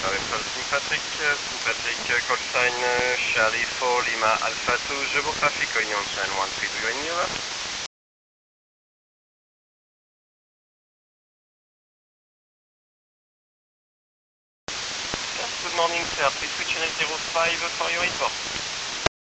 Patrick, call sign Charlie 4 Lima Alpha 2, je vous traffic Union San 13 in Europe. Good morning sir, please switch channel 05 for your report.